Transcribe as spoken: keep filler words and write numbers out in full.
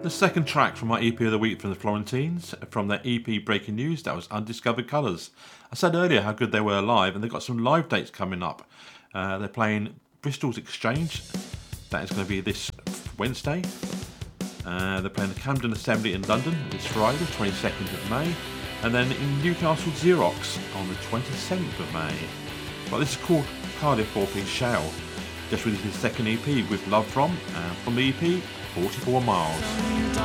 The second track from my E P of the week from the Florentines, from their E P Breaking News, that was Undiscovered Colours. I said earlier how good they were live, and they've got some live dates coming up. Uh, they're playing Bristol's Exchange, that is going to be this Wednesday. Uh, they're playing the Camden Assembly in London this Friday, twenty-second of May, and then in Newcastle Xerox on the twenty-seventh of May. Well, this is called Cardiff four-piece Shell, just released his second E P with Love From, and from the E P, forty-four miles.